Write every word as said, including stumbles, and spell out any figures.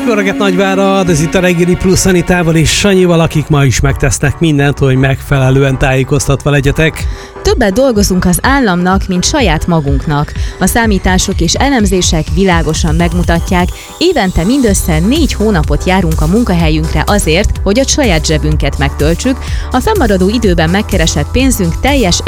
Jó reggelt Nagyvárad, ez itt a Reggeli Plusz Anitával és Sanyival, akik ma is megtesznek mindent, hogy megfelelően tájékoztatva legyetek. Többet dolgozunk az államnak, mint saját magunknak. A számítások és elemzések világosan megmutatják, évente mindössze négy hónapot járunk a munkahelyünkre azért, hogy a saját zsebünket megtöltsük, a fennmaradó időben megkeresett pénzünk teljes